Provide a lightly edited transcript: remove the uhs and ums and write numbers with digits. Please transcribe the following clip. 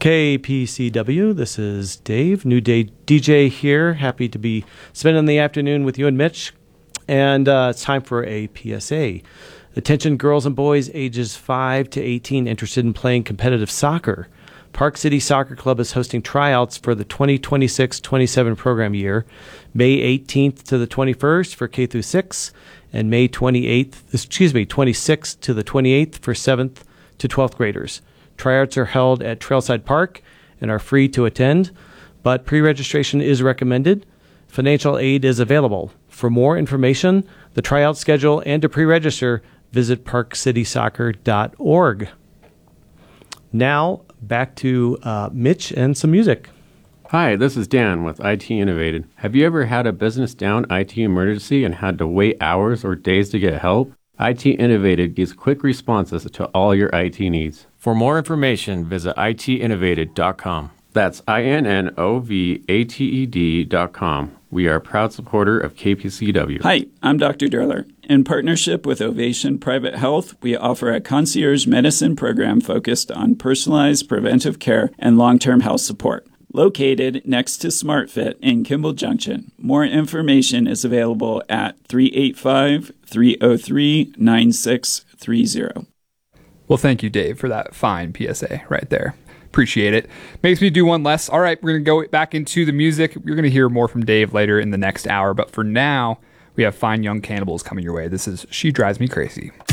KPCW, this is Dave, New Day DJ here. Happy to be spending the afternoon with you and Mitch. And it's time for a PSA. Attention girls and boys ages 5 to 18 interested in playing competitive soccer. Park City Soccer Club is hosting tryouts for the 2026-27 program year, May 18th to the 21st for K through 6, and May 26th to the 28th for 7th to 12th graders. Tryouts are held at Trailside Park and are free to attend, but pre-registration is recommended. Financial aid is available. For more information, the tryout schedule, and to pre-register, visit parkcitysoccer.org. Now, back to Mitch and some music. Hi, this is Dan with IT Innovated. Have you ever had a business down IT emergency and had to wait hours or days to get help? IT Innovated gives quick responses to all your IT needs. For more information, visit itinnovated.com. That's INNOVATED.com. We are a proud supporter of KPCW. Hi, I'm Dr. Derler. In partnership with Ovation Private Health, we offer a concierge medicine program focused on personalized preventive care and long-term health support. Located next to SmartFit in Kimball Junction. More information is available at 385-303-9630. Well, thank you, Dave, for that fine PSA right there. Appreciate it. Makes me do one less. All right, we're going to go back into the music. You're going to hear more from Dave later in the next hour. But for now, we have Fine Young Cannibals coming your way. This is She Drives Me Crazy.